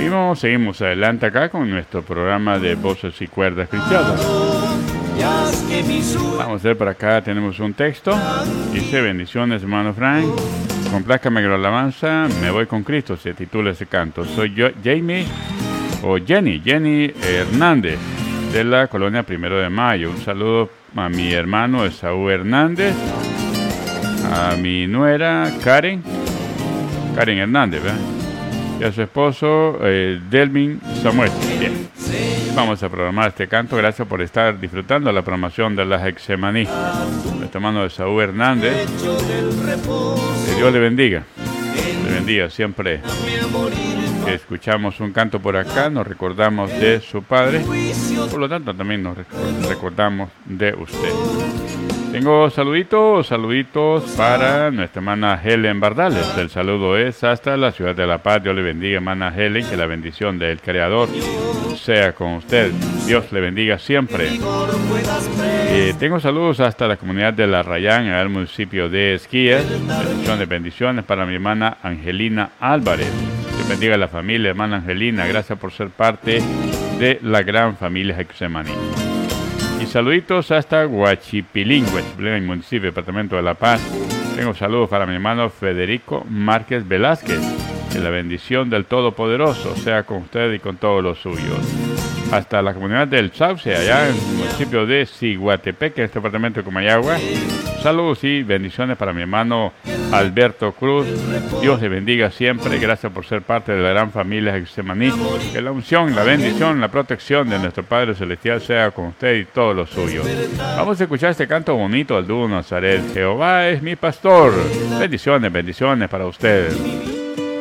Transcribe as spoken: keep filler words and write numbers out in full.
Seguimos, seguimos adelante acá con nuestro programa de voces y cuerdas cristianas. Vamos a ver por acá, tenemos un texto. Dice: bendiciones, hermano Frank. Complázcame con la alabanza. Me voy con Cristo, se titula ese canto. Soy yo, Jamie, o Jenny, Jenny Hernández, de la colonia Primero de Mayo. Un saludo a mi hermano Esaú Hernández, a mi nuera Karen, Karen Hernández, ¿verdad? Y a su esposo eh, Delvin Samuel. Bien. Vamos a programar este canto. Gracias por estar disfrutando la programación de la Hexemaní. Nuestro hermano Esaú Hernández. Que Dios le bendiga. Le bendiga siempre. Que escuchamos un canto por acá, nos recordamos de su padre. Por lo tanto, también nos recordamos de usted. Tengo saluditos, saluditos para nuestra hermana Helen Bardales. El saludo es hasta la ciudad de La Paz. Dios le bendiga, hermana Helen, que la bendición del Creador sea con usted. Dios le bendiga siempre. Eh, tengo saludos hasta la comunidad de La Rayán, en el municipio de Esquías. Bendiciones, bendiciones para mi hermana Angelina Álvarez. Dios bendiga a la familia, hermana Angelina. Gracias por ser parte de la gran familia Hexemaní. Y saluditos hasta Huachipilín, Huachipilín, el municipio, departamento de La Paz. Tengo saludos para mi hermano Federico Márquez Velázquez. Que la bendición del Todopoderoso sea con usted y con todos los suyos. Hasta la comunidad del Sauce, allá en el municipio de Ciguatepeque, en este departamento de Comayagua. Saludos y bendiciones para mi hermano Alberto Cruz. Dios le bendiga siempre. Gracias por ser parte de la gran familia Hexemaní. Que la unción, la bendición, la protección de nuestro Padre Celestial sea con usted y todos los suyos. Vamos a escuchar este canto bonito del dúo Nazaret. Jehová es mi pastor. Bendiciones, bendiciones para usted.